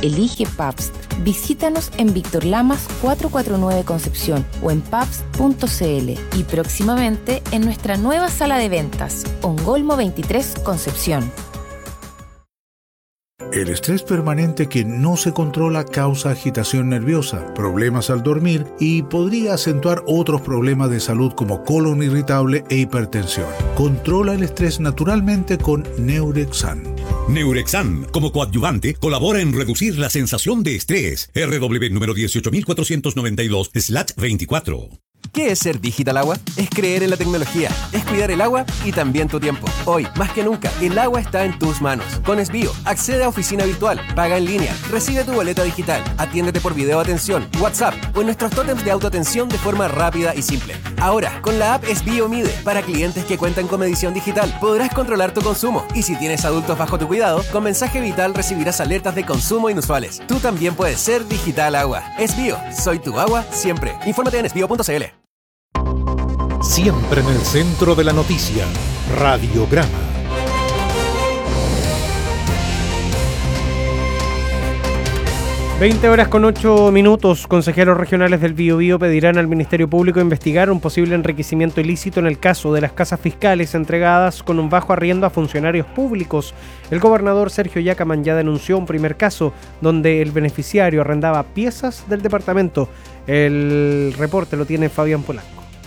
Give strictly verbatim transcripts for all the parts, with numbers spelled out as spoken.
Elige Pabst. Visítanos en Víctor Lamas cuatrocientos cuarenta y nueve Concepción o en pabst punto c l y próximamente en nuestra nueva sala de ventas, Ongolmo veintitrés Concepción. El estrés permanente que no se controla causa agitación nerviosa, problemas al dormir y podría acentuar otros problemas de salud como colon irritable e hipertensión. Controla el estrés naturalmente con Neurexan. Neurexan, como coadyuvante, colabora en reducir la sensación de estrés. R W número dieciocho mil cuatrocientos noventa y dos slash veinticuatro. ¿Qué es ser Digital Agua? Es creer en la tecnología, es cuidar el agua y también tu tiempo. Hoy, más que nunca, el agua está en tus manos. Con Esbio, accede a oficina virtual, paga en línea, recibe tu boleta digital, atiéndete por video atención, WhatsApp o en nuestros tótems de autoatención de forma rápida y simple. Ahora, con la app Esbio Mide, para clientes que cuentan con medición digital, podrás controlar tu consumo. Y si tienes adultos bajo tu cuidado, con mensaje vital recibirás alertas de consumo inusuales. Tú también puedes ser Digital Agua. Esbio, soy tu agua siempre. Infórmate en esbio punto c l. Siempre en el centro de la noticia, Radiograma. veinte horas con ocho minutos. Consejeros regionales del Biobío pedirán al Ministerio Público investigar un posible enriquecimiento ilícito en el caso de las casas fiscales entregadas con un bajo arriendo a funcionarios públicos. El gobernador Sergio Yacaman ya denunció un primer caso donde el beneficiario arrendaba piezas del departamento. El reporte lo tiene Fabián Polanco.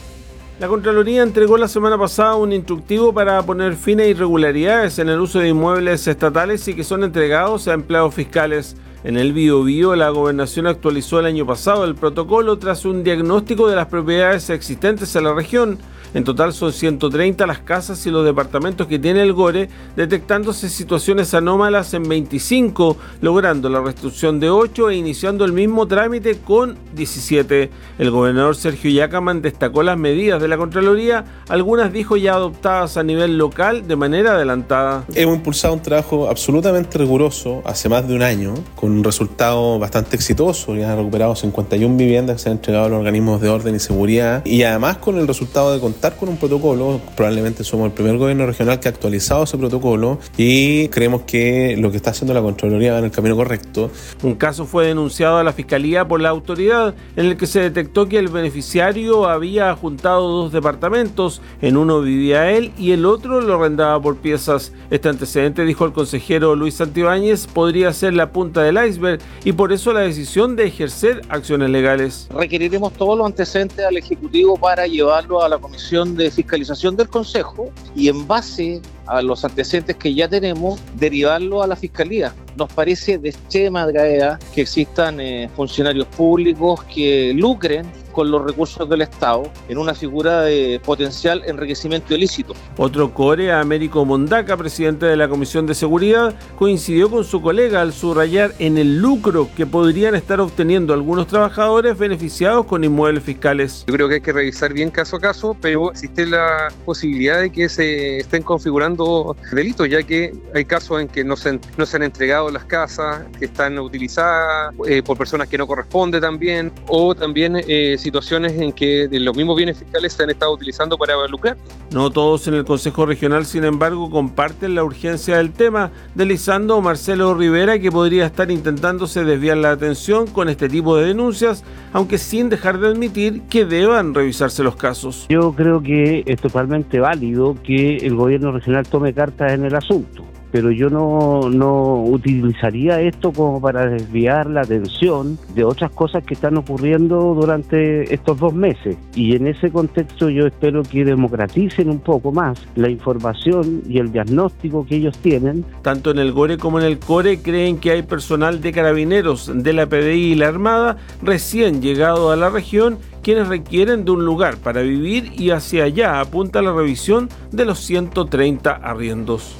La Contraloría entregó la semana pasada un instructivo para poner fin a irregularidades en el uso de inmuebles estatales y que son entregados a empleados fiscales. En el Biobío, la Gobernación actualizó el año pasado el protocolo tras un diagnóstico de las propiedades existentes en la región. En total son ciento treinta las casas y los departamentos que tiene el GORE, detectándose situaciones anómalas en veinticinco, logrando la restitución de ocho e iniciando el mismo trámite con diecisiete. El gobernador Sergio Yacaman destacó las medidas de la Contraloría, algunas dijo ya adoptadas a nivel local de manera adelantada. Hemos impulsado un trabajo absolutamente riguroso hace más de un año, con un resultado bastante exitoso. Ya han recuperado cincuenta y una viviendas que se han entregado a los organismos de orden y seguridad, y además con el resultado de contar con un protocolo. Probablemente somos el primer gobierno regional que ha actualizado ese protocolo y creemos que lo que está haciendo la Contraloría va en el camino correcto. Un caso fue denunciado a la Fiscalía por la autoridad en el que se detectó que el beneficiario había juntado dos departamentos, en uno vivía él y el otro lo arrendaba por piezas. Este antecedente, dijo el consejero Luis Santibáñez, podría ser la punta del iceberg y por eso la decisión de ejercer acciones legales. Requeriremos todos los antecedentes al Ejecutivo para llevarlo a la Comisión de Fiscalización del Consejo y en base a los antecedentes que ya tenemos, derivarlo a la Fiscalía. Nos parece de extrema gravedad que existan eh, funcionarios públicos que lucren con los recursos del Estado en una figura de potencial enriquecimiento ilícito. Otro core, Américo Mondaca, presidente de la Comisión de Seguridad, coincidió con su colega al subrayar en el lucro que podrían estar obteniendo algunos trabajadores beneficiados con inmuebles fiscales. Yo creo que hay que revisar bien caso a caso, pero existe la posibilidad de que se estén configurando delitos, ya que hay casos en que no se, no se han entregado las casas, que están utilizadas eh, por personas que no corresponde también, o también eh, situaciones en que los mismos bienes fiscales se han estado utilizando para lucrar. No todos en el Consejo Regional, sin embargo, comparten la urgencia del tema, deslizando Marcelo Rivera que podría estar intentándose desviar la atención con este tipo de denuncias, aunque sin dejar de admitir que deban revisarse los casos. Yo creo que es totalmente válido que el gobierno regional tome cartas en el asunto, pero yo no, no utilizaría esto como para desviar la atención de otras cosas que están ocurriendo durante estos dos meses. Y en ese contexto yo espero que democraticen un poco más la información y el diagnóstico que ellos tienen. Tanto en el GORE como en el CORE creen que hay personal de carabineros, de la P D I y la Armada recién llegado a la región, quienes requieren de un lugar para vivir, y hacia allá apunta la revisión de los ciento treinta arriendos.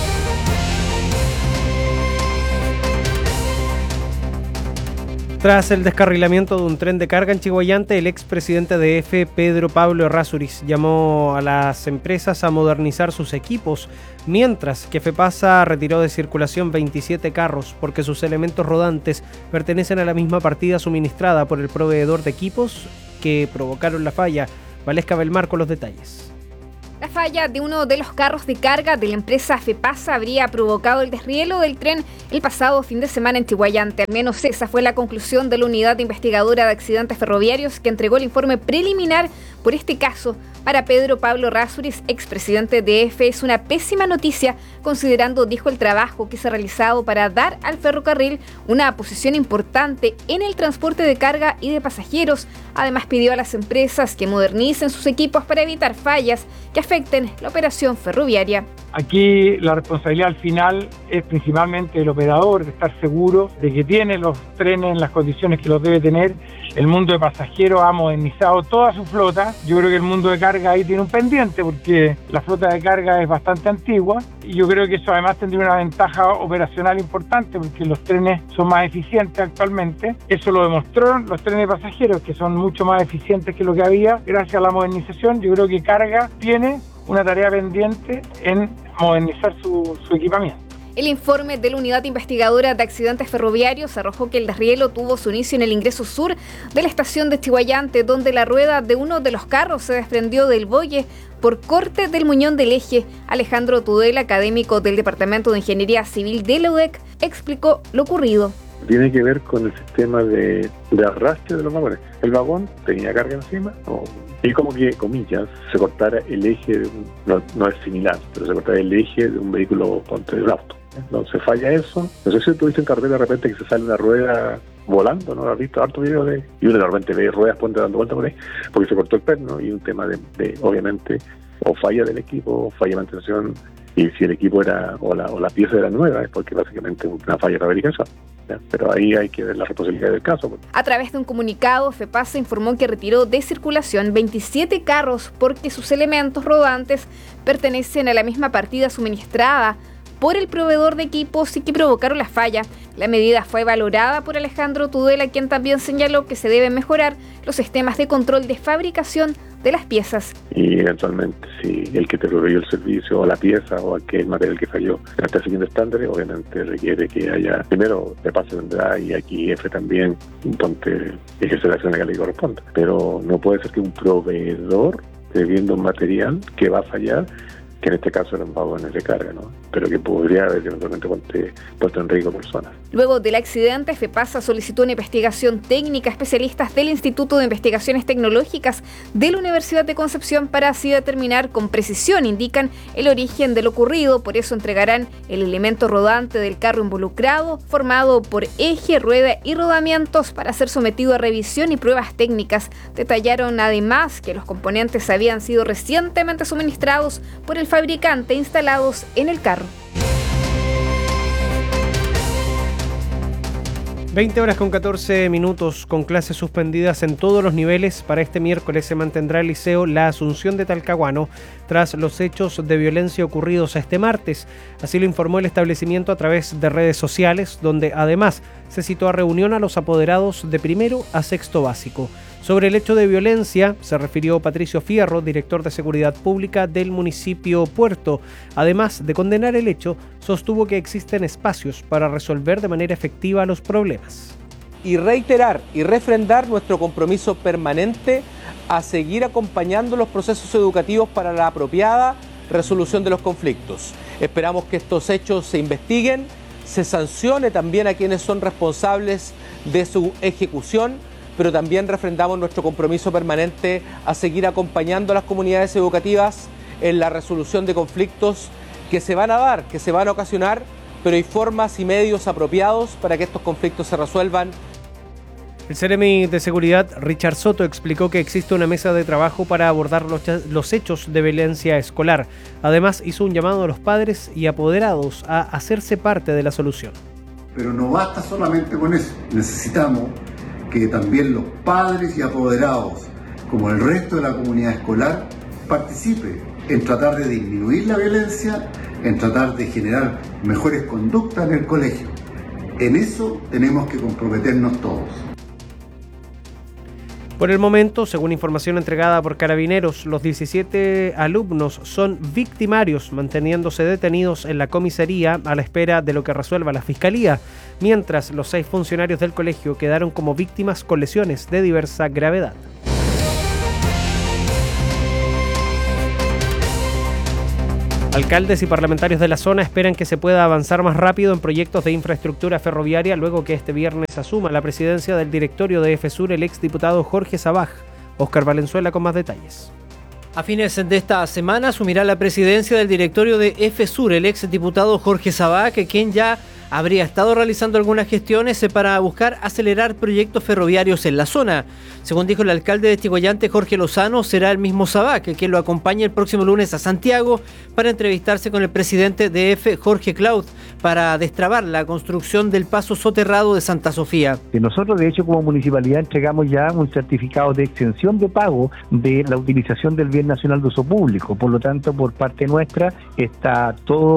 Tras el descarrilamiento de un tren de carga en Chiguayante, el expresidente de E F E, Pedro Pablo Errázuriz, llamó a las empresas a modernizar sus equipos, mientras que FEPASA retiró de circulación veintisiete carros porque sus elementos rodantes pertenecen a la misma partida suministrada por el proveedor de equipos que provocaron la falla. Valesca Belmar con los detalles. La falla de uno de los carros de carga de la empresa FEPASA habría provocado el desrielo del tren el pasado fin de semana en Chihuayante. Al menos esa fue la conclusión de la Unidad Investigadora de Accidentes Ferroviarios, que entregó el informe preliminar por este caso. Para Pedro Pablo Rázuriz, expresidente de E F E, es una pésima noticia, considerando, dijo, el trabajo que se ha realizado para dar al ferrocarril una posición importante en el transporte de carga y de pasajeros. Además, pidió a las empresas que modernicen sus equipos para evitar fallas que afecten la operación ferroviaria. Aquí la responsabilidad al final es principalmente del operador, de estar seguro de que tiene los trenes en las condiciones que los debe tener. El mundo de pasajeros ha modernizado toda su flota. Yo creo que el mundo de carga ahí tiene un pendiente, porque la flota de carga es bastante antigua, y yo creo que eso además tendría una ventaja operacional importante, porque los trenes son más eficientes actualmente. Eso lo demostraron los trenes de pasajeros, que son mucho más eficientes que lo que había gracias a la modernización. Yo creo que carga tiene una tarea pendiente en modernizar su, su equipamiento. El informe de la Unidad Investigadora de Accidentes Ferroviarios arrojó que el desrielo tuvo su inicio en el ingreso sur de la estación de Chihuayante, donde la rueda de uno de los carros se desprendió del boye por corte del muñón del eje. Alejandro Tudela, académico del Departamento de Ingeniería Civil de la U D E C, explicó lo ocurrido. Tiene que ver con el sistema de, de arrastre de los vagones. El vagón tenía carga encima, o, y como que, comillas, se cortara el eje, de un, no, no es similar, pero se cortara el eje de un vehículo, ponte, de un auto. Entonces falla eso. No sé si tú viste en carretera de repente que se sale una rueda volando, ¿no? ¿Has visto harto video de...? Y uno de repente ve ruedas ponte dando vuelta por ahí, porque se cortó el perno, y un tema de, de obviamente, o falla del equipo, o falla de mantención, y si el equipo era, o la, o la pieza era nueva, es porque básicamente una falla de fabricación. ¿Ya? Pero ahí hay que ver la responsabilidad del caso. A través de un comunicado, FEPASA informó que retiró de circulación veintisiete carros porque sus elementos rodantes pertenecen a la misma partida suministrada por el proveedor de equipos y que provocaron la falla. La medida fue valorada por Alejandro Tudela, quien también señaló que se deben mejorar los sistemas de control de fabricación de las piezas. Y eventualmente, si el que te proveyó el servicio o la pieza o aquel material que falló no está siguiendo estándares, obviamente requiere que haya, primero, de pase vendrá, y aquí F también, entonces, ejerce la acción que le corresponde. Pero no puede ser que un proveedor esté viendo un material que va a fallar, que en este caso eran vagones de carga, ¿no? Pero que podría haber eventualmente puesto en riesgo personas. Luego del accidente, FEPASA solicitó una investigación técnica a especialistas del Instituto de Investigaciones Tecnológicas de la Universidad de Concepción para así determinar con precisión, indican, el origen de lo ocurrido. Por eso entregarán el elemento rodante del carro involucrado, formado por eje, rueda y rodamientos, para ser sometido a revisión y pruebas técnicas. Detallaron además que los componentes habían sido recientemente suministrados por el fabricante instalados en el carro. veinte horas con catorce minutos, con clases suspendidas en todos los niveles. Para este miércoles se mantendrá el Liceo La Asunción de Talcahuano tras los hechos de violencia ocurridos este martes. Así lo informó el establecimiento a través de redes sociales, donde además se citó a reunión a los apoderados de primero a sexto básico. Sobre el hecho de violencia se refirió Patricio Fierro, director de Seguridad Pública del municipio Puerto. Además de condenar el hecho, sostuvo que existen espacios para resolver de manera efectiva los problemas. Y reiterar y refrendar nuestro compromiso permanente a seguir acompañando los procesos educativos para la apropiada resolución de los conflictos. Esperamos que estos hechos se investiguen, se sancione también a quienes son responsables de su ejecución, pero también refrendamos nuestro compromiso permanente a seguir acompañando a las comunidades educativas en la resolución de conflictos que se van a dar, que se van a ocasionar, pero hay formas y medios apropiados para que estos conflictos se resuelvan. El Seremi de Seguridad, Richard Soto, explicó que existe una mesa de trabajo para abordar los, los hechos de violencia escolar. Además, hizo un llamado a los padres y apoderados a hacerse parte de la solución. Pero no basta solamente con eso. Necesitamos que también los padres y apoderados, como el resto de la comunidad escolar, participe en tratar de disminuir la violencia, en tratar de generar mejores conductas en el colegio. En eso tenemos que comprometernos todos. Por el momento, según información entregada por Carabineros, los diecisiete alumnos son victimarios, manteniéndose detenidos en la comisaría a la espera de lo que resuelva la Fiscalía, mientras los seis funcionarios del colegio quedaron como víctimas con lesiones de diversa gravedad. Alcaldes y parlamentarios de la zona esperan que se pueda avanzar más rápido en proyectos de infraestructura ferroviaria luego que este viernes asuma la presidencia del directorio de EFESUR el exdiputado Jorge Sabaj. Óscar Valenzuela con más detalles. A fines de esta semana asumirá la presidencia del directorio de EFESUR el exdiputado Jorge Sabaj, quien ya habría estado realizando algunas gestiones para buscar acelerar proyectos ferroviarios en la zona. Según dijo el alcalde de Chigoyante, Jorge Lozano, será el mismo Sabaj quien lo acompañe el próximo lunes a Santiago para entrevistarse con el presidente de E F E, Jorge Clauth, para destrabar la construcción del paso soterrado de Santa Sofía. Nosotros, de hecho, como municipalidad entregamos ya un certificado de exención de pago de la utilización del bien nacional de uso público. Por lo tanto, por parte nuestra está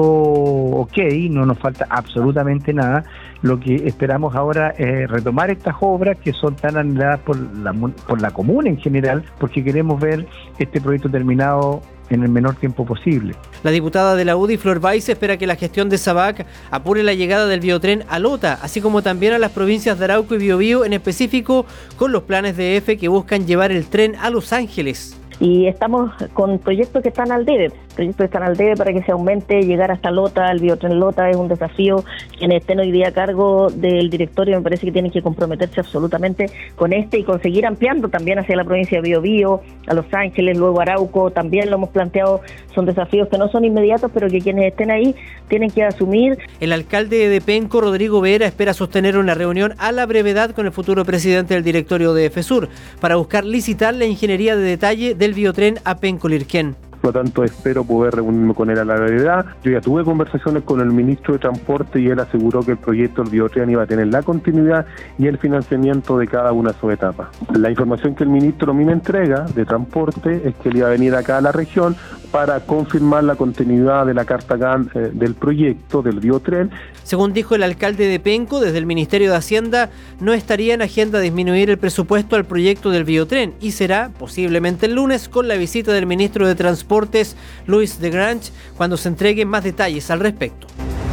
todo ok, no nos falta absolutamente nada. Lo que esperamos ahora es retomar estas obras que son tan anheladas por la, por la comuna en general, porque queremos ver este proyecto terminado en el menor tiempo posible. La diputada de la U D I, Flor Baiz, espera que la gestión de Sabaj apure la llegada del biotren a Lota, así como también a las provincias de Arauco y Biobío, en específico con los planes de E F E que buscan llevar el tren a Los Ángeles. Y estamos con proyectos que están al debe, proyectos que están al debe para que se aumente, llegar hasta Lota. El biotren Lota es un desafío. Quienes estén hoy día a cargo del directorio me parece que tienen que comprometerse absolutamente con este y conseguir ampliando también hacia la provincia de Biobío, a Los Ángeles, luego Arauco, también lo hemos planteado, son desafíos que no son inmediatos, pero que quienes estén ahí tienen que asumir. El alcalde de Penco, Rodrigo Vera, espera sostener una reunión a la brevedad con el futuro presidente del directorio de EFESUR para buscar licitar la ingeniería de detalle del biotren a Penco-Lirquén. Por lo tanto, espero poder reunirme con él a la brevedad. Yo ya tuve conversaciones con el ministro de Transporte y él aseguró que el proyecto del biotren iba a tener la continuidad y el financiamiento de cada una de sus etapas. La información que el ministro a mí me entrega de Transporte es que él iba a venir acá a la región para confirmar la continuidad de la carta G A N eh, del proyecto del biotren. Según dijo el alcalde de Penco, desde el Ministerio de Hacienda no estaría en agenda disminuir el presupuesto al proyecto del biotren y será posiblemente el lunes con la visita del ministro de Transportes, Luis de Grange, cuando se entreguen más detalles al respecto.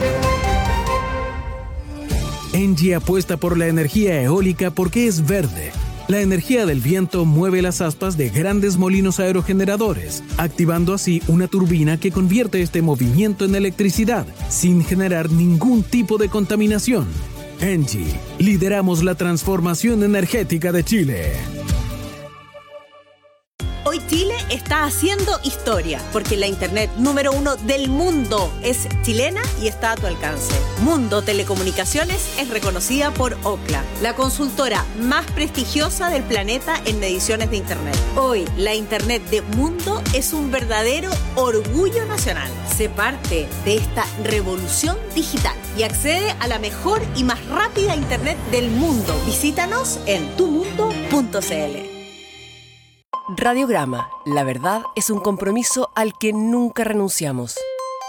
Engie apuesta por la energía eólica porque es verde. La energía del viento mueve las aspas de grandes molinos aerogeneradores, activando así una turbina que convierte este movimiento en electricidad, sin generar ningún tipo de contaminación. Engie, lideramos la transformación energética de Chile. Hoy Chile está haciendo historia, porque la internet número uno del mundo es chilena y está a tu alcance. Mundo Telecomunicaciones es reconocida por Ookla, la consultora más prestigiosa del planeta en mediciones de internet. Hoy, la internet de Mundo es un verdadero orgullo nacional. Sé parte de esta revolución digital y accede a la mejor y más rápida internet del mundo. Visítanos en tu mundo punto c l. Radiograma, la verdad es un compromiso al que nunca renunciamos.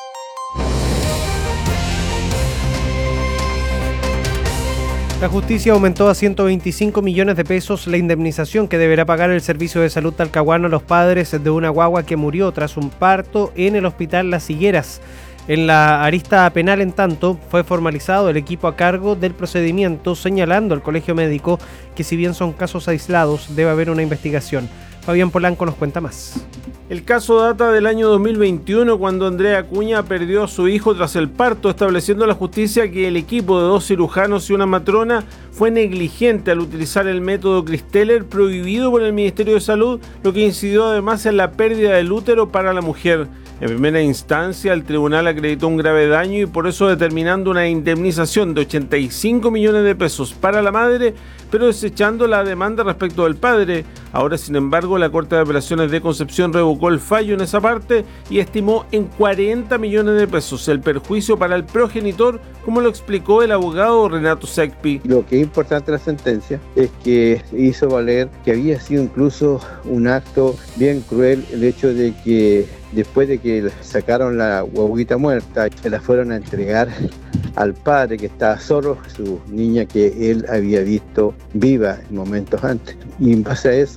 La justicia aumentó a ciento veinticinco millones de pesos la indemnización que deberá pagar el Servicio de Salud Talcahuano a los padres de una guagua que murió tras un parto en el Hospital Las Higueras. En la arista penal, en tanto, fue formalizado el equipo a cargo del procedimiento, señalando al Colegio Médico que si bien son casos aislados, debe haber una investigación. Fabián Polanco nos cuenta más. El caso data del año dos mil veintiuno, cuando Andrea Acuña perdió a su hijo tras el parto, estableciendo la justicia que el equipo de dos cirujanos y una matrona fue negligente al utilizar el método Christeller prohibido por el Ministerio de Salud, lo que incidió además en la pérdida del útero para la mujer. En primera instancia, el tribunal acreditó un grave daño y por eso determinando una indemnización de ochenta y cinco millones de pesos para la madre, pero desechando la demanda respecto del padre. Ahora, sin embargo, la Corte de Apelaciones de Concepción revocó el fallo en esa parte y estimó en cuarenta millones de pesos el perjuicio para el progenitor, como lo explicó el abogado Renato Secpi. Lo que es importante de la sentencia es que hizo valer que había sido incluso un acto bien cruel el hecho de que después de que sacaron la guaguita muerta, se la fueron a entregar al padre que estaba solo, su niña que él había visto viva en momentos antes. Y en base a eso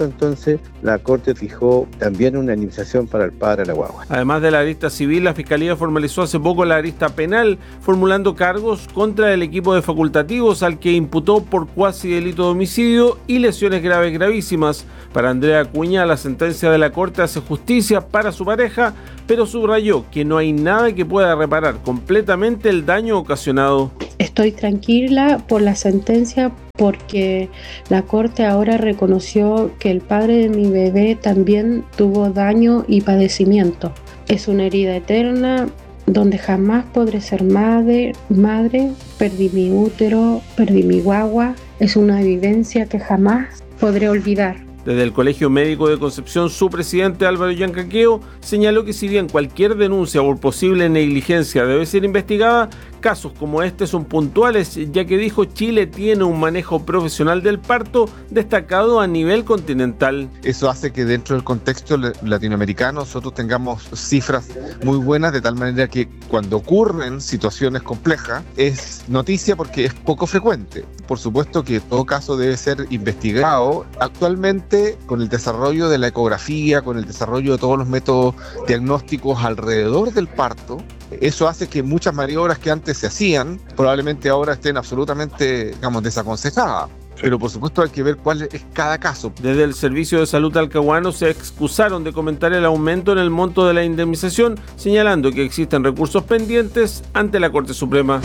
caso, entonces, la Corte fijó también una indemnización para el padre de la guagua. Además de la arista civil, la Fiscalía formalizó hace poco la arista penal, formulando cargos contra el equipo de facultativos al que imputó por cuasi delito de homicidio y lesiones graves gravísimas. Para Andrea Acuña, la sentencia de la Corte hace justicia para su pareja, pero subrayó que no hay nada que pueda reparar completamente el daño ocasionado. Estoy tranquila por la sentencia porque la Corte ahora reconoció que el padre de mi bebé también tuvo daño y padecimiento. Es una herida eterna donde jamás podré ser madre, madre, perdí mi útero, perdí mi guagua. Es una vivencia que jamás podré olvidar. Desde el Colegio Médico de Concepción, su presidente Álvaro Yancaqueo señaló que si bien cualquier denuncia por posible negligencia debe ser investigada, casos como este son puntuales, ya que dijo Chile tiene un manejo profesional del parto destacado a nivel continental. Eso hace que dentro del contexto latinoamericano nosotros tengamos cifras muy buenas, de tal manera que cuando ocurren situaciones complejas es noticia porque es poco frecuente. Por supuesto que todo caso debe ser investigado. Actualmente, con el desarrollo de la ecografía, con el desarrollo de todos los métodos diagnósticos alrededor del parto, eso hace que muchas maniobras que antes se hacían probablemente ahora estén absolutamente, digamos, desaconsejadas. Pero por supuesto hay que ver cuál es cada caso. Desde el Servicio de Salud Talcahuano se excusaron de comentar el aumento en el monto de la indemnización, señalando que existen recursos pendientes ante la Corte Suprema.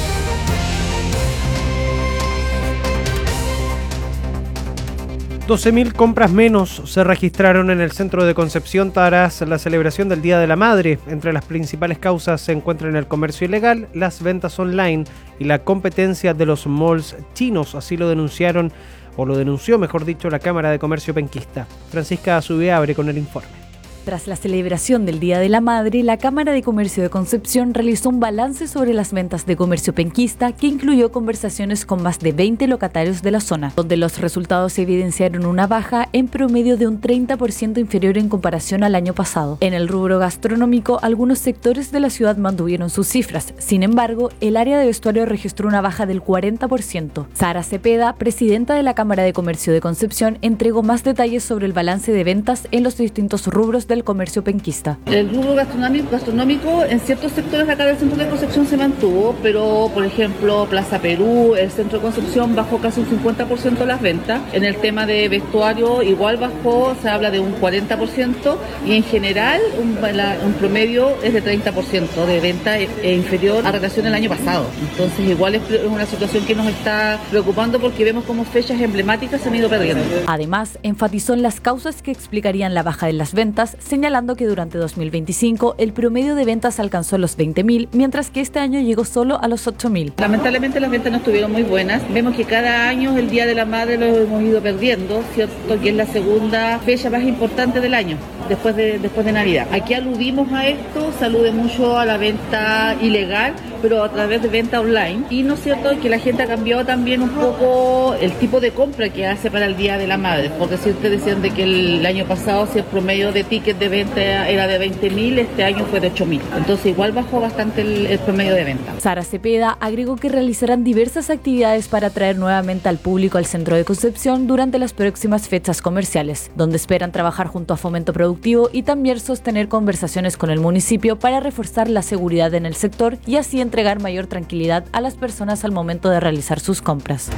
doce mil compras menos se registraron en el centro de Concepción tras la celebración del Día de la Madre. Entre las principales causas se encuentran el comercio ilegal, las ventas online y la competencia de los malls chinos. Así lo denunciaron, o lo denunció, mejor dicho, la Cámara de Comercio Penquista. Francisca Azubia abre con el informe. Tras la celebración del Día de la Madre, la Cámara de Comercio de Concepción realizó un balance sobre las ventas de comercio penquista que incluyó conversaciones con más de veinte locatarios de la zona, donde los resultados evidenciaron una baja en promedio de un treinta por ciento inferior en comparación al año pasado. En el rubro gastronómico, algunos sectores de la ciudad mantuvieron sus cifras. Sin embargo, el área de vestuario registró una baja del cuarenta por ciento. Sara Cepeda, presidenta de la Cámara de Comercio de Concepción, entregó más detalles sobre el balance de ventas en los distintos rubros del comercio penquista. El rubro gastronómico, gastronómico en ciertos sectores de acá del centro de Concepción se mantuvo, pero por ejemplo Plaza Perú, el centro de Concepción bajó casi un cincuenta por ciento las ventas. En el tema de vestuario igual bajó, se habla de un cuarenta por ciento y en general un, la, un promedio es de treinta por ciento de venta e, e inferior a relación al año pasado. Entonces igual es una situación que nos está preocupando porque vemos como fechas emblemáticas se han ido perdiendo. Además, enfatizó en las causas que explicarían la baja de las ventas, señalando que durante dos mil veinticinco el promedio de ventas alcanzó los veinte mil, mientras que este año llegó solo a los ocho mil. Lamentablemente las ventas no estuvieron muy buenas. Vemos que cada año el Día de la Madre lo hemos ido perdiendo, cierto que es la segunda fecha más importante del año, después de, después de Navidad. Aquí aludimos a esto, se alude mucho a la venta ilegal, pero a través de venta online. Y no es cierto que la gente ha cambiado también un poco el tipo de compra que hace para el Día de la Madre. Por decirte, decían de que el año pasado si el promedio de tickets de venta era de veinte mil, este año fue de ocho mil. Entonces igual bajó bastante el, el promedio de venta. Sara Cepeda agregó que realizarán diversas actividades para atraer nuevamente al público al centro de Concepción durante las próximas fechas comerciales, donde esperan trabajar junto a Fomento Productivo y también sostener conversaciones con el municipio para reforzar la seguridad en el sector y así entregar mayor tranquilidad a las personas al momento de realizar sus compras.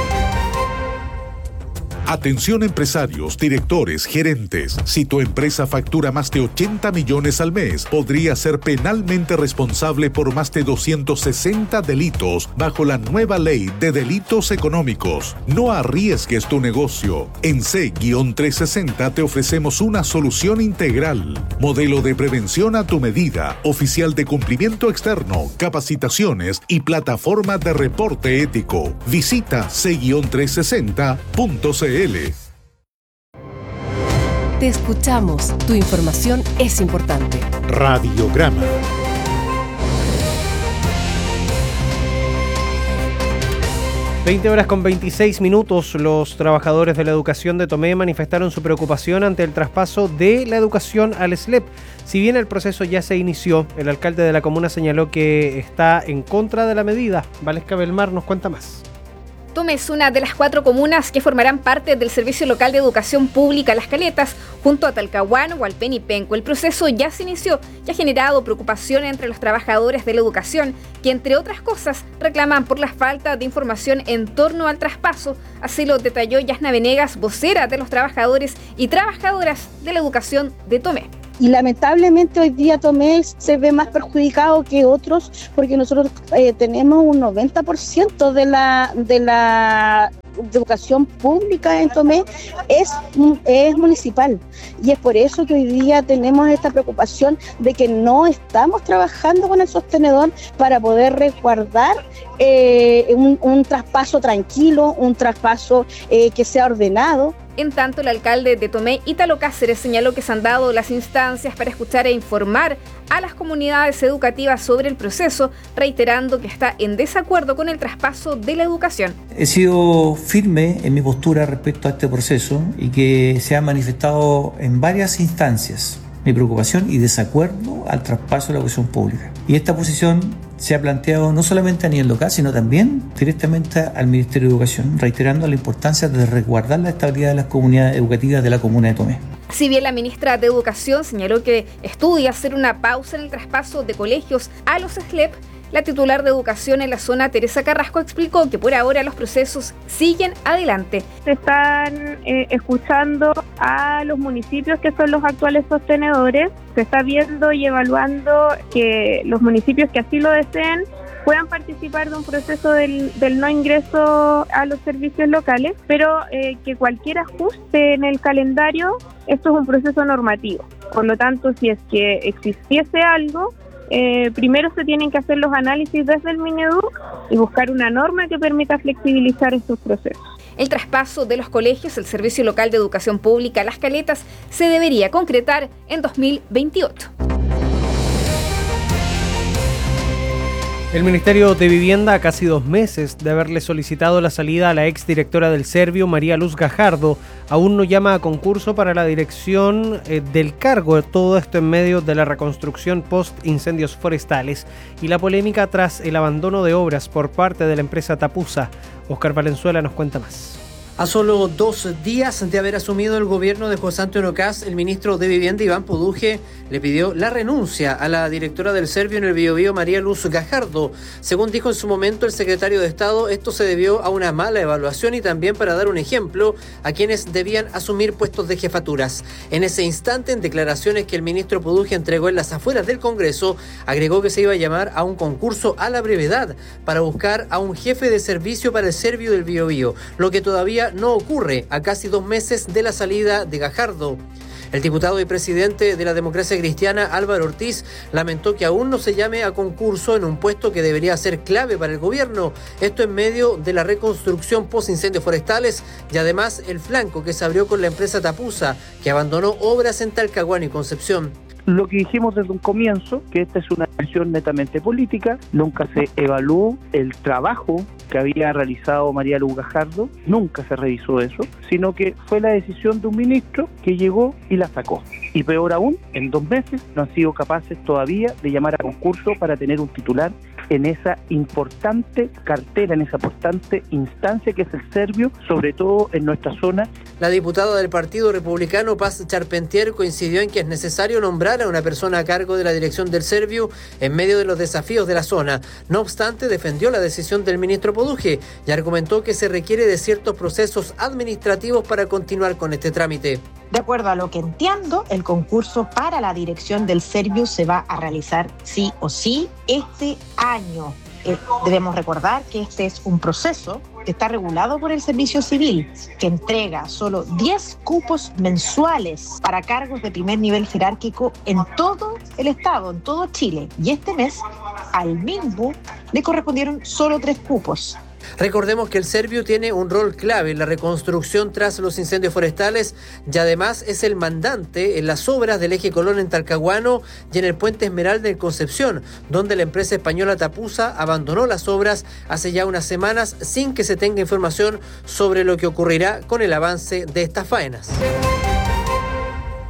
Atención empresarios, directores, gerentes. Si tu empresa factura más de ochenta millones al mes, podría ser penalmente responsable por más de doscientos sesenta delitos bajo la nueva ley de delitos económicos. No arriesgues tu negocio. En C trescientos sesenta te ofrecemos una solución integral. Modelo de prevención a tu medida, oficial de cumplimiento externo, capacitaciones y plataforma de reporte ético. Visita C trescientos sesenta punto c l. Te escuchamos. Tu información es importante. Radiograma. veinte horas con veintiséis minutos. Los trabajadores de la educación de Tomé manifestaron su preocupación ante el traspaso de la educación al S L E P. Si bien el proceso ya se inició, el alcalde de la comuna señaló que está en contra de la medida. Valesca Belmar nos cuenta más. Tomé es una de las cuatro comunas que formarán parte del Servicio Local de Educación Pública Las Caletas, junto a Talcahuano, Hualpén y Penco. El proceso ya se inició y ha generado preocupación entre los trabajadores de la educación, que entre otras cosas reclaman por la falta de información en torno al traspaso. Así lo detalló Yasna Venegas, vocera de los trabajadores y trabajadoras de la educación de Tomé. Y lamentablemente hoy día Tomé se ve más perjudicado que otros porque nosotros eh, tenemos un noventa por ciento de la, de la educación pública en Tomé es, es municipal. Y es por eso que hoy día tenemos esta preocupación de que no estamos trabajando con el sostenedor para poder resguardar eh, un, un traspaso tranquilo, un traspaso eh, que sea ordenado. En tanto, el alcalde de Tomé, Ítalo Cáceres, señaló que se han dado las instancias para escuchar e informar a las comunidades educativas sobre el proceso, reiterando que está en desacuerdo con el traspaso de la educación. He sido firme en mi postura respecto a este proceso y que se ha manifestado en varias instancias mi preocupación y desacuerdo al traspaso de la educación pública. Y esta posición se ha planteado no solamente a nivel local, sino también directamente al Ministerio de Educación, reiterando la importancia de resguardar la estabilidad de las comunidades educativas de la comuna de Tomé. Si bien la ministra de Educación señaló que estudia hacer una pausa en el traspaso de colegios a los S L E P, la titular de Educación en la zona, Teresa Carrasco, explicó que por ahora los procesos siguen adelante. Se están eh, escuchando a los municipios que son los actuales sostenedores, se está viendo y evaluando que los municipios que así lo deseen puedan participar de un proceso del, del no ingreso a los servicios locales, pero eh, que cualquier ajuste en el calendario, esto es un proceso normativo. Por lo tanto, si es que existiese algo, Eh, primero se tienen que hacer los análisis desde el Mineduc y buscar una norma que permita flexibilizar estos procesos. El traspaso de los colegios, el Servicio Local de Educación Pública Las Caletas, se debería concretar en dos mil veintiocho. El Ministerio de Vivienda, a casi dos meses de haberle solicitado la salida a la exdirectora del Servio, María Luz Gajardo, aún no llama a concurso para la dirección eh, del cargo. Todo esto en medio de la reconstrucción post-incendios forestales y la polémica tras el abandono de obras por parte de la empresa Tapusa. Oscar Valenzuela nos cuenta más. A solo dos días de haber asumido el gobierno de José Antonio Kast, el ministro de Vivienda, Iván Poduje, le pidió la renuncia a la directora del Servio en el Biobío, María Luz Gajardo. Según dijo en su momento el secretario de Estado, esto se debió a una mala evaluación y también para dar un ejemplo a quienes debían asumir puestos de jefaturas. En ese instante, en declaraciones que el ministro Poduje entregó en las afueras del Congreso, agregó que se iba a llamar a un concurso a la brevedad para buscar a un jefe de servicio para el Servio del Biobío, lo que todavía no ocurre a casi dos meses de la salida de Gajardo. El diputado y presidente de la Democracia Cristiana, Álvaro Ortiz, lamentó que aún no se llame a concurso en un puesto que debería ser clave para el gobierno. Esto en medio de la reconstrucción post-incendios forestales y además el flanco que se abrió con la empresa Tapusa, que abandonó obras en Talcahuano y Concepción. Lo que dijimos desde un comienzo, que esta es una decisión netamente política, nunca se evaluó el trabajo que había realizado María Luz Gajardo, nunca se revisó eso, sino que fue la decisión de un ministro que llegó y la sacó. Y peor aún, en dos meses no han sido capaces todavía de llamar a concurso para tener un titular en esa importante cartera, en esa importante instancia que es el Servio, sobre todo en nuestra zona. La diputada del Partido Republicano, Paz Charpentier, coincidió en que es necesario nombrar a una persona a cargo de la dirección del Servio en medio de los desafíos de la zona. No obstante, defendió la decisión del ministro Poduje y argumentó que se requiere de ciertos procesos administrativos para continuar con este trámite. De acuerdo a lo que entiendo, el concurso para la dirección del Servio se va a realizar sí o sí este año. Eh, debemos recordar que este es un proceso que está regulado por el Servicio Civil, que entrega solo diez cupos mensuales para cargos de primer nivel jerárquico en todo el Estado, en todo Chile. Y este mes, al MINBU le correspondieron solo tres cupos. Recordemos que el Servio tiene un rol clave en la reconstrucción tras los incendios forestales y además es el mandante en las obras del eje Colón en Talcahuano y en el puente Esmeralda en Concepción, donde la empresa española Tapusa abandonó las obras hace ya unas semanas sin que se tenga información sobre lo que ocurrirá con el avance de estas faenas.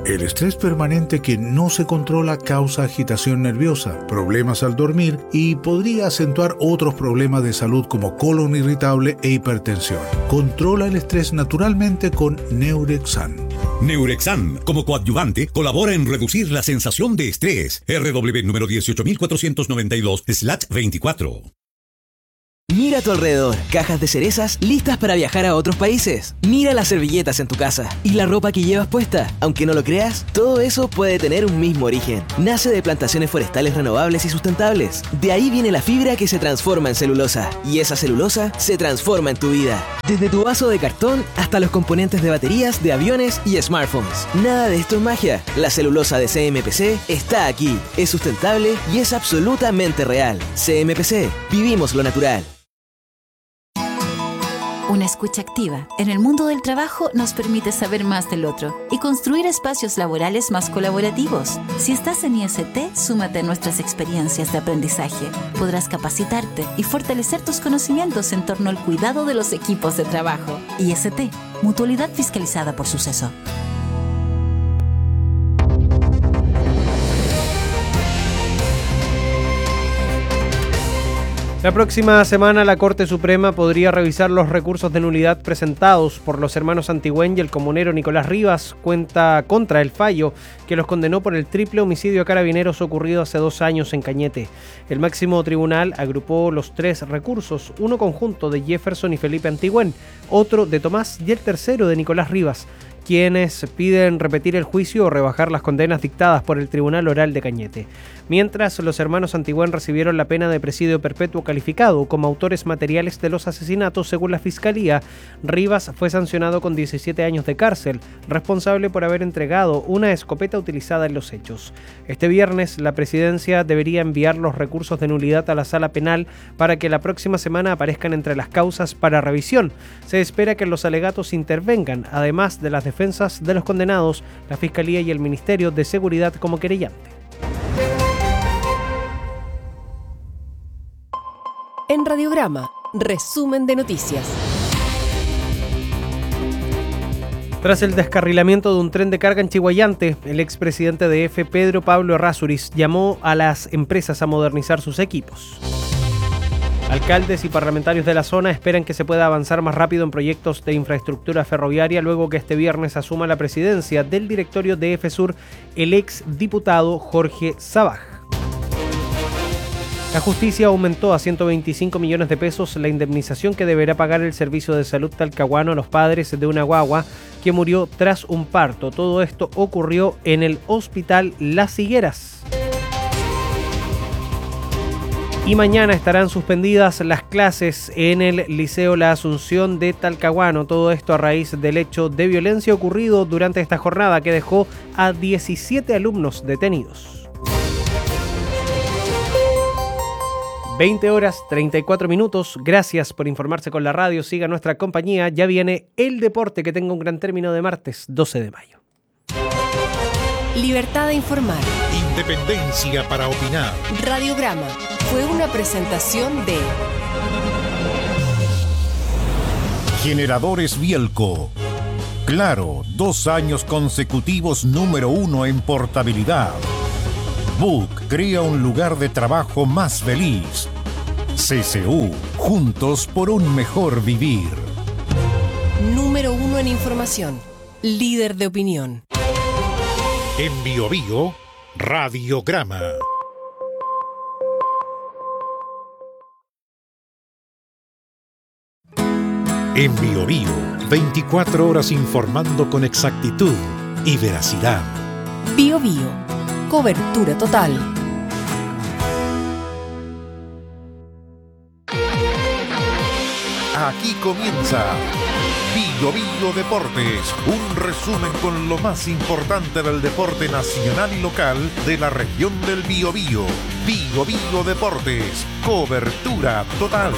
El estrés permanente que no se controla causa agitación nerviosa, problemas al dormir y podría acentuar otros problemas de salud como colon irritable e hipertensión. Controla el estrés naturalmente con Neurexan. Neurexan, como coadyuvante, colabora en reducir la sensación de estrés. R W número dieciocho mil cuatrocientos noventa y dos slash veinticuatro. Mira a tu alrededor, cajas de cerezas listas para viajar a otros países. Mira las servilletas en tu casa y la ropa que llevas puesta. Aunque no lo creas, todo eso puede tener un mismo origen. Nace de plantaciones forestales renovables y sustentables. De ahí viene la fibra que se transforma en celulosa. Y esa celulosa se transforma en tu vida. Desde tu vaso de cartón hasta los componentes de baterías, de aviones y smartphones. Nada de esto es magia. La celulosa de C M P C está aquí. Es sustentable y es absolutamente real. C M P C. Vivimos lo natural. Una escucha activa en el mundo del trabajo nos permite saber más del otro y construir espacios laborales más colaborativos. Si estás en I S T, súmate a nuestras experiencias de aprendizaje. Podrás capacitarte y fortalecer tus conocimientos en torno al cuidado de los equipos de trabajo. I S T, Mutualidad Fiscalizada por Suceso. La próxima semana la Corte Suprema podría revisar los recursos de nulidad presentados por los hermanos Antigüen y el comunero Nicolás Rivas cuenta contra el fallo que los condenó por el triple homicidio a carabineros ocurrido hace dos años en Cañete. El máximo tribunal agrupó los tres recursos, uno conjunto de Jefferson y Felipe Antigüen, otro de Tomás y el tercero de Nicolás Rivas, quienes piden repetir el juicio o rebajar las condenas dictadas por el Tribunal Oral de Cañete. Mientras, los hermanos Antigüen recibieron la pena de presidio perpetuo calificado como autores materiales de los asesinatos según la Fiscalía. Rivas fue sancionado con diecisiete años de cárcel, responsable por haber entregado una escopeta utilizada en los hechos. Este viernes, la presidencia debería enviar los recursos de nulidad a la sala penal para que la próxima semana aparezcan entre las causas para revisión. Se espera que los alegatos intervengan, además de las defensas de los condenados, la Fiscalía y el Ministerio de Seguridad como querellante. En Radiograma, resumen de noticias. Tras el descarrilamiento de un tren de carga en Chiguayante, el expresidente de E F E, Pedro Pablo Errázuriz, llamó a las empresas a modernizar sus equipos. Alcaldes y parlamentarios de la zona esperan que se pueda avanzar más rápido en proyectos de infraestructura ferroviaria luego que este viernes asuma la presidencia del directorio de EFESUR el ex diputado Jorge Sabaj. La justicia aumentó a ciento veinticinco millones de pesos la indemnización que deberá pagar el Servicio de Salud Talcahuano a los padres de una guagua que murió tras un parto. Todo esto ocurrió en el Hospital Las Higueras. Y mañana estarán suspendidas las clases en el Liceo La Asunción de Talcahuano. Todo esto a raíz del hecho de violencia ocurrido durante esta jornada que dejó a diecisiete alumnos detenidos. veinte horas treinta y cuatro minutos. Gracias por informarse con la radio. Siga nuestra compañía. Ya viene el deporte. Que tenga un gran término de martes doce de mayo. Libertad de informar. Independencia para opinar. Radiograma fue una presentación de Generadores Bielco. Claro, dos años consecutivos número uno en portabilidad. Book crea un lugar de trabajo más feliz. C C U, juntos por un mejor vivir. Número uno en información. Líder de opinión. En Bio Bio, Radiograma. En Bio Bio, veinticuatro horas informando con exactitud y veracidad. Bio Bio, cobertura total. Aquí comienza Bio Bio Deportes, un resumen con lo más importante del deporte nacional y local de la región del Biobío. Bio Bio Deportes, cobertura total.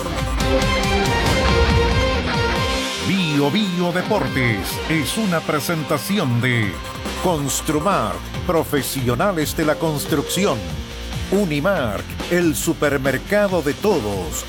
Bio Bio Deportes es una presentación de Construmark, profesionales de la construcción. Unimark, el supermercado de todos.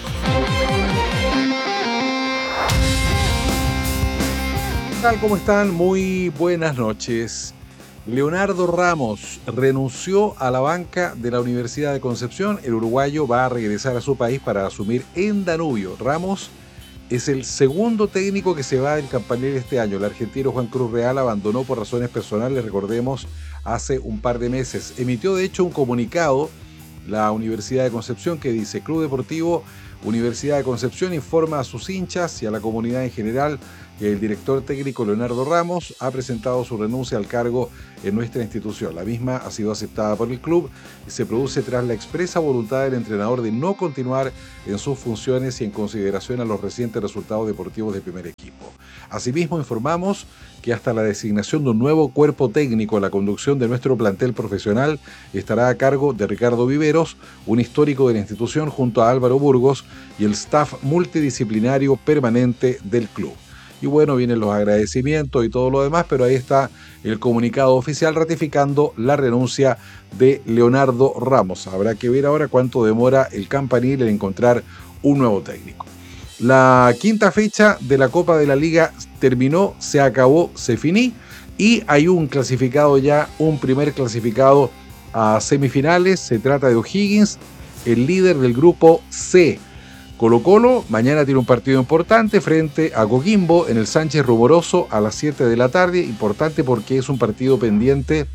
¿Qué tal? ¿Cómo están? Muy buenas noches. Leonardo Ramos renunció a la banca de la Universidad de Concepción. El uruguayo va a regresar a su país para asumir en Danubio. Ramos es el segundo técnico que se va del Campanile este año. El argentino Juan Cruz Real abandonó por razones personales, recordemos, hace un par de meses. Emitió de hecho un comunicado la Universidad de Concepción que dice: Club Deportivo Universidad de Concepción informa a sus hinchas y a la comunidad en general que el director técnico Leonardo Ramos ha presentado su renuncia al cargo en nuestra institución. La misma ha sido aceptada por el club y se produce tras la expresa voluntad del entrenador de no continuar en sus funciones y en consideración a los recientes resultados deportivos del primer equipo. Asimismo, informamos que hasta la designación de un nuevo cuerpo técnico, la conducción de nuestro plantel profesional estará a cargo de Ricardo Viveros, un histórico de la institución, junto a Álvaro Burgos y el staff multidisciplinario permanente del club. Y bueno, vienen los agradecimientos y todo lo demás, pero ahí está el comunicado oficial ratificando la renuncia de Leonardo Ramos. Habrá que ver ahora cuánto demora el Campanil en encontrar un nuevo técnico. La quinta fecha de la Copa de la Liga terminó, se acabó, se finí, y hay un clasificado ya, un primer clasificado a semifinales. Se trata de O'Higgins, el líder del grupo C. Colo-Colo mañana tiene un partido importante frente a Coquimbo en el Sánchez Rumoroso a las siete de la tarde. Importante porque es un partido pendiente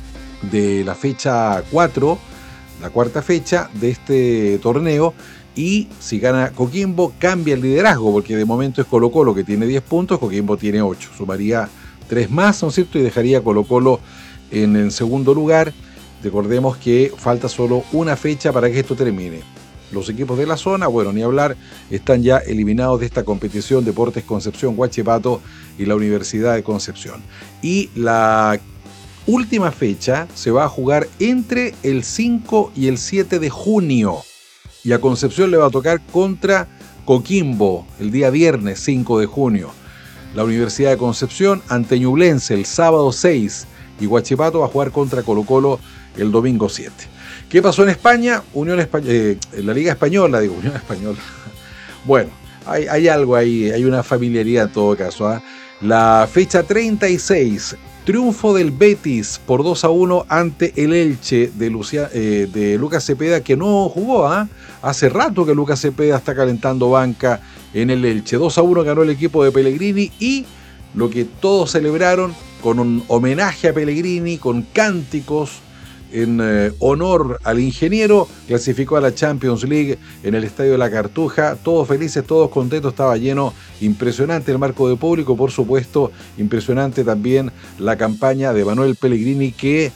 de la fecha cuatro, la cuarta fecha de este torneo. Y si gana Coquimbo, cambia el liderazgo, porque de momento es Colo-Colo que tiene diez puntos, Coquimbo tiene ocho. Sumaría tres más, ¿no es cierto? Y dejaría a Colo-Colo en el segundo lugar. Recordemos que falta solo una fecha para que esto termine. Los equipos de la zona, bueno, ni hablar, están ya eliminados de esta competición. Deportes Concepción, Huachipato y la Universidad de Concepción. Y la última fecha se va a jugar entre el cinco y el siete de junio. Y a Concepción le va a tocar contra Coquimbo el día viernes cinco de junio. La Universidad de Concepción ante Ñublense el sábado seis. Y Huachipato va a jugar contra Colo-Colo el domingo siete. ¿Qué pasó en España? Unión Espa- eh, en la Liga Española, digo, Unión Española. Bueno, hay, hay algo ahí, hay una familiaridad en todo caso. ¿eh? La fecha treinta y seis, triunfo del Betis por dos a uno ante el Elche de, Lucia, eh, de Lucas Cepeda, que no jugó. ¿eh? Hace rato que Lucas Cepeda está calentando banca en el Elche. dos a uno ganó el equipo de Pellegrini, y lo que todos celebraron con un homenaje a Pellegrini, con cánticos en eh, honor al ingeniero, clasificó a la Champions League en el Estadio de la Cartuja. Todos felices, todos contentos, estaba lleno, impresionante el marco de público, por supuesto, impresionante también la campaña de Manuel Pellegrini, que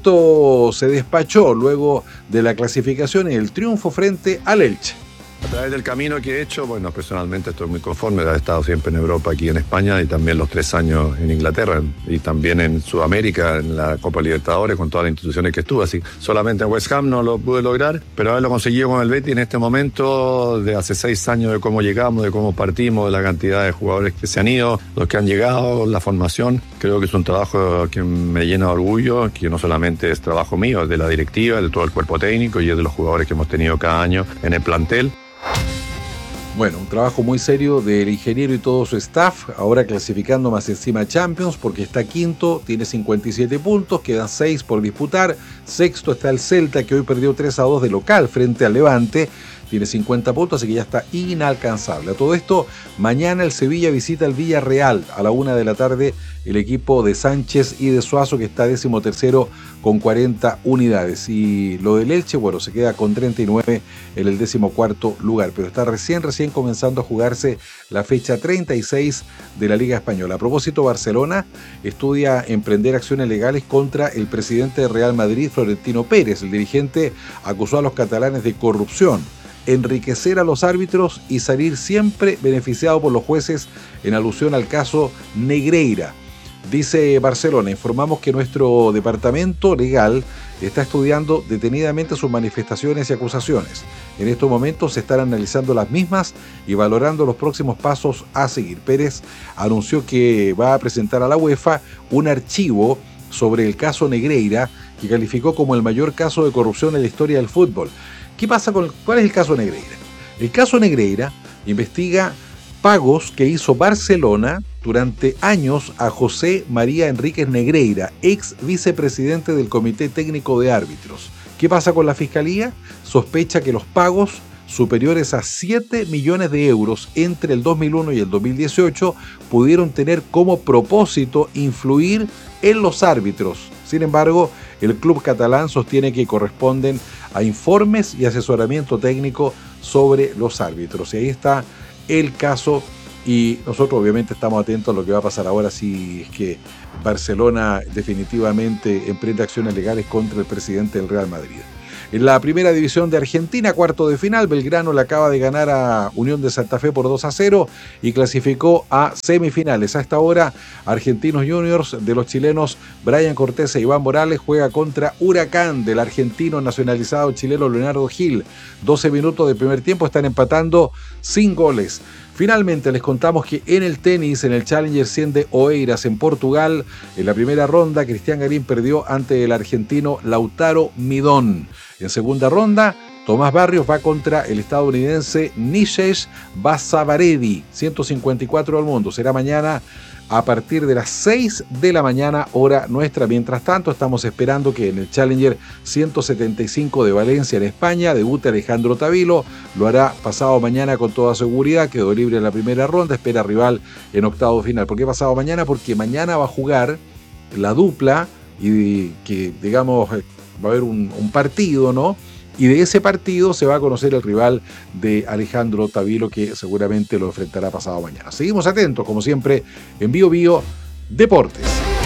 esto se despachó luego de la clasificación y el triunfo frente al Elche. A través del camino que he hecho, bueno, personalmente estoy muy conforme. He estado siempre en Europa, aquí en España, y también los tres años en Inglaterra, y también en Sudamérica, en la Copa Libertadores, con todas las instituciones que estuve. Así, solamente en West Ham no lo pude lograr, pero haberlo conseguido con el Betis en este momento, de hace seis años, de cómo llegamos, de cómo partimos, de la cantidad de jugadores que se han ido, los que han llegado, la formación. Creo que es un trabajo que me llena de orgullo, que no solamente es trabajo mío, es de la directiva, de todo el cuerpo técnico y es de los jugadores que hemos tenido cada año en el plantel. Bueno, un trabajo muy serio del ingeniero y todo su staff, ahora clasificando más encima Champions, porque está quinto, tiene cincuenta y siete puntos, quedan seis por disputar. Sexto está el Celta, que hoy perdió tres a dos de local frente al Levante, tiene cincuenta puntos, así que ya está inalcanzable. A todo esto, mañana el Sevilla visita al Villarreal a la una de la tarde, el equipo de Sánchez y de Suazo, que está décimo tercero con cuarenta unidades. Y lo del Elche, bueno, se queda con treinta y nueve en el décimo cuarto lugar, pero está recién, recién comenzando a jugarse la fecha treinta y seis de la Liga Española. A propósito, Barcelona estudia emprender acciones legales contra el presidente de Real Madrid, Florentino Pérez. El dirigente acusó a los catalanes de corrupción, enriquecer a los árbitros y salir siempre beneficiado por los jueces, en alusión al caso Negreira. Dice Barcelona: informamos que nuestro departamento legal está estudiando detenidamente sus manifestaciones y acusaciones. En estos momentos se están analizando las mismas y valorando los próximos pasos a seguir. Pérez anunció que va a presentar a la UEFA un archivo sobre el caso Negreira, que calificó como el mayor caso de corrupción en la historia del fútbol. ¿Qué pasa con el, cuál es el caso Negreira? El caso Negreira investiga pagos que hizo Barcelona durante años a José María Enríquez Negreira, ex vicepresidente del Comité Técnico de Árbitros. ¿Qué pasa con la Fiscalía? Sospecha que los pagos superiores a siete millones de euros entre el dos mil uno y el dos mil dieciocho pudieron tener como propósito influir en los árbitros. Sin embargo, el club catalán sostiene que corresponden a informes y asesoramiento técnico sobre los árbitros. Y ahí está el caso, y nosotros obviamente estamos atentos a lo que va a pasar ahora si es que Barcelona definitivamente emprende acciones legales contra el presidente del Real Madrid. En la primera división de Argentina, cuarto de final, Belgrano le acaba de ganar a Unión de Santa Fe por dos a cero y clasificó a semifinales. A esta hora, Argentinos Juniors de los chilenos Brian Cortés e Iván Morales juega contra Huracán del argentino nacionalizado chileno Leonardo Gil. doce minutos del primer tiempo, están empatando sin goles. Finalmente les contamos que en el tenis, en el Challenger cien de Oeiras en Portugal, en la primera ronda, Cristian Garín perdió ante el argentino Lautaro Midón. En segunda ronda, Tomás Barrios va contra el estadounidense Nishesh Basavaredi, ciento cincuenta y cuatro del mundo. Será mañana a partir de las seis de la mañana, hora nuestra. Mientras tanto, estamos esperando que en el Challenger ciento setenta y cinco de Valencia, en España, debute Alejandro Tavilo. Lo hará pasado mañana con toda seguridad. Quedó libre en la primera ronda, espera rival en octavo final. ¿Por qué pasado mañana? Porque mañana va a jugar la dupla y que, digamos, va a haber un, un partido, ¿no? Y de ese partido se va a conocer el rival de Alejandro Tavilo, que seguramente lo enfrentará pasado mañana. Seguimos atentos, como siempre, en Bio Bio Deportes.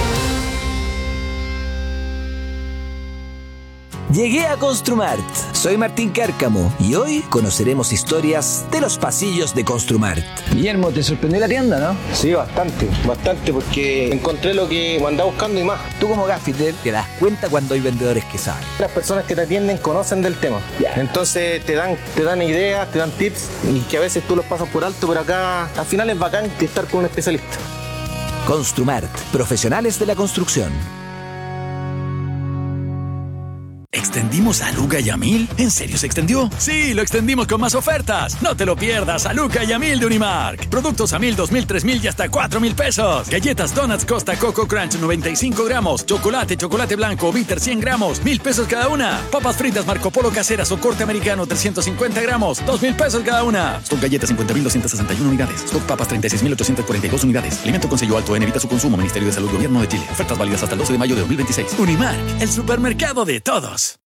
Llegué a Construmart. Soy Martín Cárcamo y hoy conoceremos historias de los pasillos de Construmart. Guillermo, ¿te sorprendió la tienda, no? Sí, bastante, bastante, porque encontré lo que andaba buscando y más. Tú como gaffiter te das cuenta cuando hay vendedores que saben. Las personas que te atienden conocen del tema. Yeah. Entonces te dan, te dan ideas, te dan tips y que a veces tú los pasas por alto, pero acá al final es bacán estar con un especialista. Construmart, profesionales de la construcción. ¿Extendimos a Luca y a Mil? ¿En serio se extendió? Sí, lo extendimos con más ofertas. No te lo pierdas, a Luca y a Mil de Unimark. Productos a mil, dos mil, tres mil y hasta cuatro mil pesos. Galletas Donuts Costa Coco Crunch noventa y cinco gramos. Chocolate, chocolate blanco, bitter cien gramos. Mil pesos cada una. Papas fritas Marco Polo caseras o corte americano trescientos cincuenta gramos. Dos mil pesos cada una. Stock galletas cincuenta mil doscientos sesenta y una unidades. Stock papas treinta y seis mil ochocientos cuarenta y dos unidades. Alimento con sello alto en evita su consumo. Ministerio de Salud Gobierno de Chile. Ofertas válidas hasta el doce de mayo de dos mil veintiséis. Unimark, el supermercado de todos.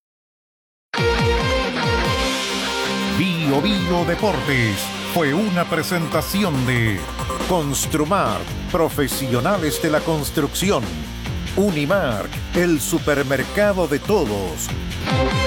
Bio Bio Deportes fue una presentación de Construmart, profesionales de la construcción. Unimark, el supermercado de todos.